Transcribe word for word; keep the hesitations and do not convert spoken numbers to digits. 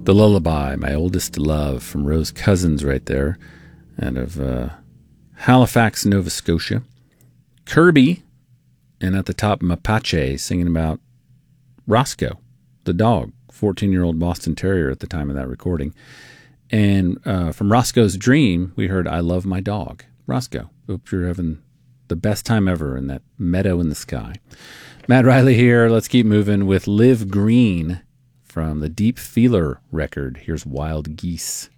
The Lullaby, My Oldest Love, from Rose Cousins right there, out of uh, Halifax, Nova Scotia. Kirby, and at the top, Mapache, singing about Roscoe, the dog, fourteen-year-old Boston Terrier at the time of that recording. And uh, from Roscoe's Dream, we heard I Love My Dog. Roscoe, hope you're having the best time ever in that meadow in the sky. Matt Riley here. Let's keep moving with Liv Green from the Deep Feeler record. Here's Wild Geese.